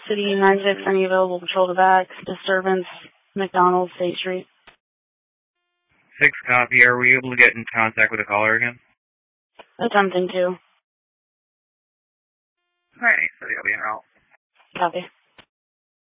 City 96, any available patrol to back, disturbance, McDonald, State Street. 6 copy. Are we able to get in contact with the caller again? Attempting to. Alright, so you'll be in route. Copy.